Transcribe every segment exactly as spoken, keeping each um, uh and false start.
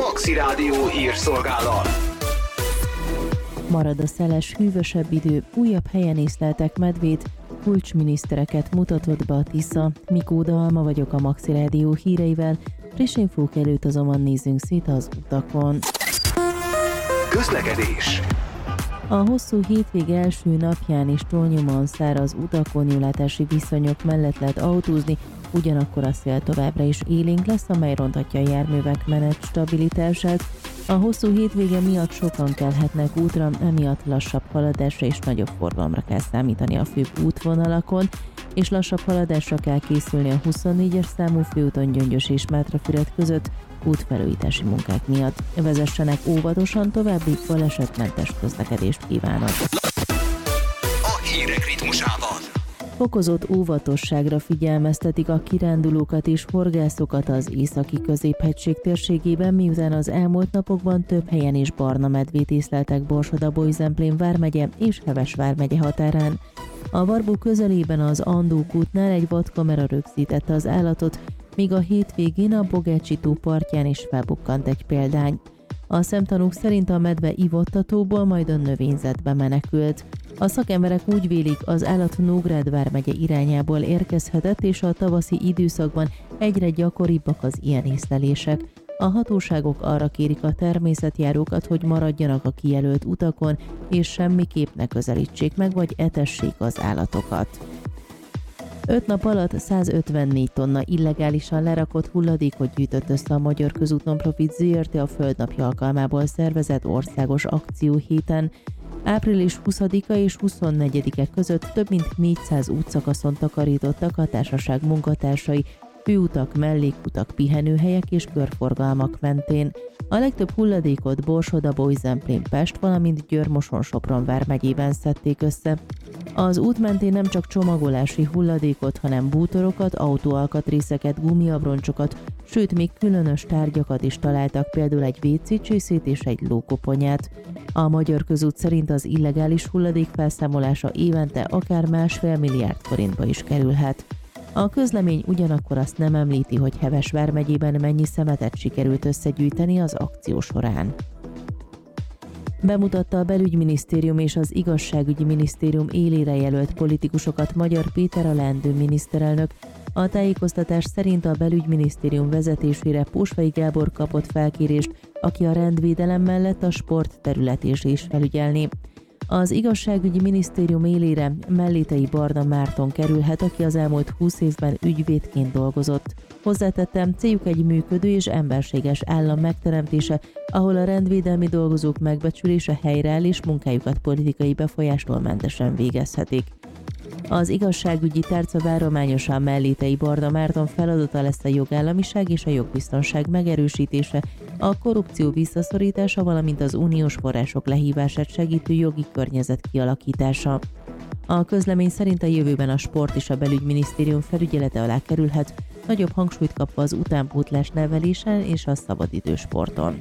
Maxi Rádió hírszolgálat. Marad a szeles, hűvösebb idő, újabb helyen észleltek medvét, kulcsminisztereket mutatott be a Tisza. Mikó Dalma vagyok a Maxi Rádió híreivel, friss infók előtt azonban nézzünk szét az utakon. Közlekedés. A hosszú hétvége első napján is túlnyomóan száraz utakon julátási viszonyok mellett lehet autózni, ugyanakkor a szél továbbra is élénk lesz, amely rontatja a járművek menet stabilitását. A hosszú hétvége miatt sokan kelhetnek útra, emiatt lassabb haladásra és nagyobb forgalomra kell számítani a főbb útvonalakon, és lassabb haladásra kell készülni a huszonnégyes számú főúton Gyöngyös és Mátrafüred között útfelújítási munkák miatt. Vezessenek óvatosan, további balesetmentes közlekedést kívánok. A hírek ritmusában. Fokozott óvatosságra figyelmeztetik a kirándulókat és horgászokat az északi középhegység térségében, miután az elmúlt napokban több helyen is barna medvét észleltek Borsod-Abaúj-Zemplén vármegye és Heves vármegye határán. A Barbó közelében az Andók útnál egy vadkamera rögzítette az állatot, míg a hétvégén a Bogácsi-tó partján is felbukkant egy példány. A szemtanúk szerint a medve ivottatóból, majd a növényzetbe menekült. A szakemberek úgy vélik, az állat Nógrád vármegye irányából érkezhetett, és a tavaszi időszakban egyre gyakoribbak az ilyen észlelések. A hatóságok arra kérik a természetjárókat, hogy maradjanak a kijelölt utakon, és semmiképp ne közelítsék meg, vagy etessék az állatokat. Öt nap alatt százötvennégy tonna illegálisan lerakott hulladékot gyűjtött össze a Magyar Közút Non-Profit zé er té a Földnapja alkalmából szervezett országos akcióhéten. április huszadika és huszonnegyedike között több mint négyszáz útszakaszon takarítottak a társaság munkatársai, főutak, mellékutak, pihenőhelyek és körforgalmak mentén. A legtöbb hulladékot Borsod-Abaúj-Zemplén, Pest, valamint Győr-Moson-Sopron vármegyében szedték össze. Az út mentén nem csak csomagolási hulladékot, hanem bútorokat, autóalkatrészeket, gumiabroncsokat, sőt még különös tárgyakat is találtak, például egy vécécsészét és egy lókoponyát. A Magyar Közút szerint az illegális hulladék felszámolása évente akár másfél milliárd forintba is kerülhet. A közlemény ugyanakkor azt nem említi, hogy Heves vármegyében mennyi szemetet sikerült összegyűjteni az akció során. Bemutatta a Belügyminisztérium és az Igazságügyi Minisztérium élére jelölt politikusokat Magyar Péter, a leendő miniszterelnök. A tájékoztatás szerint a Belügyminisztérium vezetésére Pósvai Gábor kapott felkérést, aki a rendvédelem mellett a sport területét is felügyelné. Az Igazságügyi Minisztérium élére Mellétei Barna Márton kerülhet, aki az elmúlt húsz évben ügyvédként dolgozott. Hozzátettem, céljuk egy működő és emberséges állam megteremtése, ahol a rendvédelmi dolgozók megbecsülése helyreáll és munkájukat politikai befolyástól mentesen végezhetik. Az igazságügyi tárca várományosan Mellétei Barna Márton feladata lesz a jogállamiság és a jogbiztonság megerősítése, a korrupció visszaszorítása, valamint az uniós források lehívását segítő jogi környezet kialakítása. A közlemény szerint a jövőben a sport és a Belügyminisztérium felügyelete alá kerülhet, nagyobb hangsúlyt kapva az utánpótlás nevelésen és a szabadidősporton.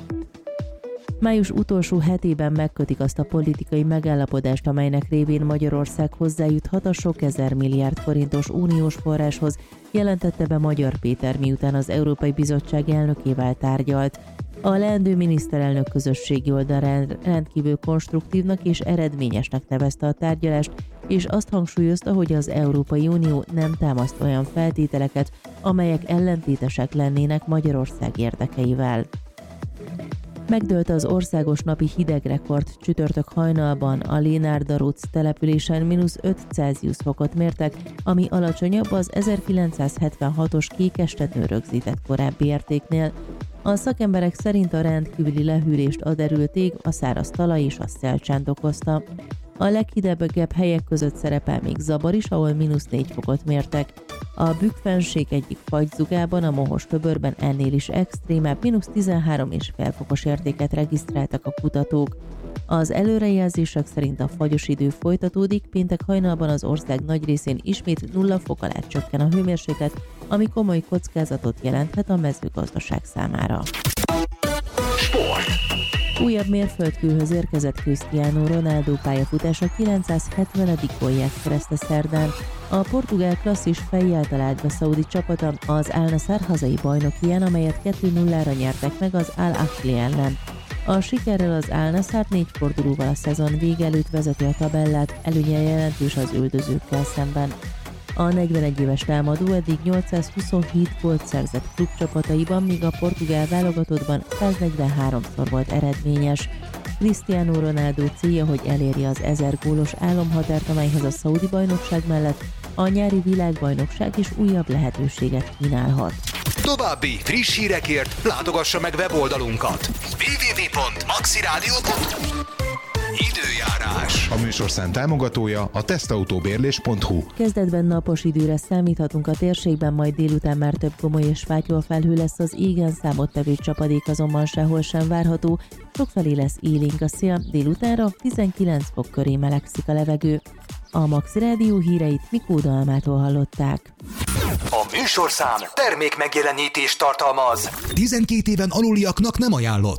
Május utolsó hetében megkötik azt a politikai megállapodást, amelynek révén Magyarország hozzájuthat a sok ezer milliárd forintos uniós forráshoz, jelentette be Magyar Péter, miután az Európai Bizottság elnökével tárgyalt. A leendő miniszterelnök közösségi oldalán rendkívül konstruktívnak és eredményesnek nevezte a tárgyalást, és azt hangsúlyozta, hogy az Európai Unió nem támaszt olyan feltételeket, amelyek ellentétesek lennének Magyarország érdekeivel. Megdőlt az országos napi hidegrekord, csütörtök hajnalban a Lénárd-Daróc településen mínusz öt Celsius fokot mértek, ami alacsonyabb az ezerkilencszázhetvenhatos Kékestetőn rögzített korábbi értéknél. A szakemberek szerint a rendkívüli lehűlést a derült ég, a száraz talaj és a szelcsánt okozta. A leghideggebb helyek között szerepel még Zabar is, ahol mínusz négy fokot mértek. A Bükk-fennsík egyik fagyzugában, a Mohos-töbörben ennél is extrémebb, mínusz tizenhárom egész öt fokos értéket regisztráltak a kutatók. Az előrejelzések szerint a fagyos idő folytatódik, péntek hajnalban az ország nagy részén ismét nulla fok alá csökken a hőmérséklet, ami komoly kockázatot jelenthet a mezőgazdaság számára. Sport. Újabb mérföldkőhöz érkezett Cristiano Ronaldo pályafutása kilencszázhetvenedik gólját szerezte szerdán. A portugál klasszis fejjel talált be szaudi csapata az Al Nassr hazai bajnokiján, amelyet kettő nullára nyertek meg az Al Ahly ellen. A sikerrel az Al Nassr négy fordulóval a szezon vége előtt vezeti a tabellát, előnye jelentős az üldözőkkel szemben. A negyvenegy éves támadó eddig nyolcszázhuszonhét gólt szerzett klubcsapataiban, míg a portugál válogatottban száznegyvenháromszor volt eredményes. Cristiano Ronaldo célja, hogy elérje az ezer gólos álomhatárt, amelyhez a szaudi bajnokság mellett a nyári világbajnokság is újabb lehetőséget kínálhat. További friss hírekért látogassa meg weboldalunkat double-u double-u double-u pont maxiradio pont hu. Időjárás. A műsorszám támogatója a tesztautóbérlés pont hu. Kezdetben napos időre számíthatunk a térségben, majd délután már több gomoly és fátyol felhő lesz az égen, számottevő csapadék azonban sehol sem várható, sokfelé lesz élénk a szél, délutánra tizenkilenc fok köré melegszik a levegő. A Maxi Rádió híreit Mikó Dalmától hallották. A műsorszám termék megjelenítést tartalmaz. tizenkét éven aluliaknak nem ajánlott.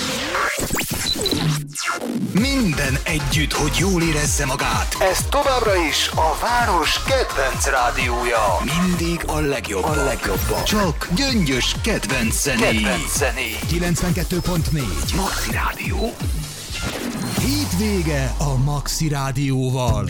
Minden együtt, hogy jól érezze magát. Ez továbbra is a város kedvenc rádiója. Mindig a legjobb. A legjobb. Csak gyöngyös kedvenc zenéi. Kedvenc zenéi. kilencvenkettő pont négy Maxi Rádió. Hétvége a Maxi Rádióval.